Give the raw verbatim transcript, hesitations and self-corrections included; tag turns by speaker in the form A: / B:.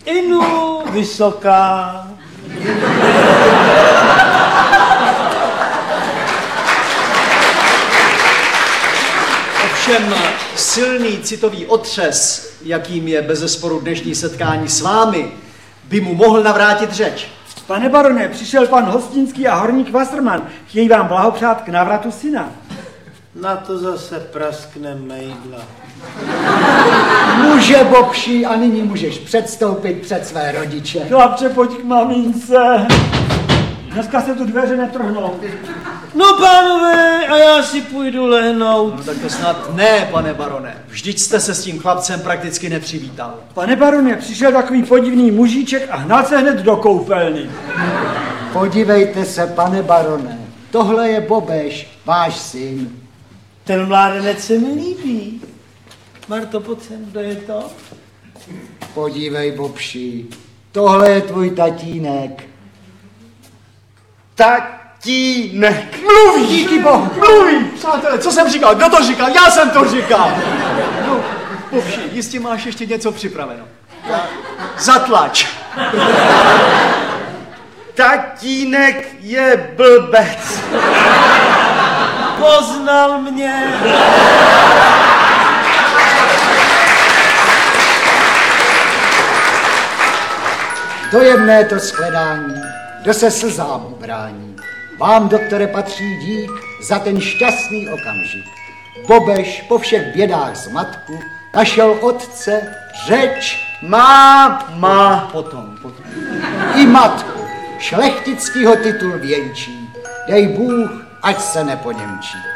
A: Inu vysoká.
B: Ovšem silný citový otřes, jakým je bezesporu dnešní setkání s vámi, by mu mohl navrátit řeč.
C: Pane barone, přišel pan Hostinský a horník Wasserman. Chtějí vám blahopřát k návratu syna.
A: Na to zase praskne mejdla.
D: Muže bobší a nyní můžeš předstoupit před své rodiče.
C: Chlapče, pojď k mamince. Dneska se tu dveře netrhnou.
A: No pánové, a já si půjdu lehnout.
B: No tak to snad ne, pane barone. Vždyť jste se s tím chlapcem prakticky nepřivítal.
C: Pane barone, přišel takový podivný mužíček a hnal se hned do koupelny.
D: Podívejte se, pane barone, tohle je Bobeš, váš syn.
A: Ten mládenec se mi líbí. Marto, pojď sem, kdo je to?
D: Podívej, Bobši, tohle je tvůj tatínek.
B: Tatínek. Mluví!
D: Díky bohu.
B: Mluví! Přátelé, co jsem říkal? Kdo to říkal? Já jsem to říkal! No, Bobši, jistě máš ještě něco připraveno. Zatlač.
E: Tatínek je blbec.
A: Poznal mě.
D: Dojemné to shledání, kdo se slzám ubrání. Vám, doktore, patří dík za ten šťastný okamžik. Bobeš po všech bědách z matku našel otce, řeč, máma,
B: Potom, potom.
D: i matku, šlechtickýho titul věnčí. Dej Bůh, ať se neponěmčí.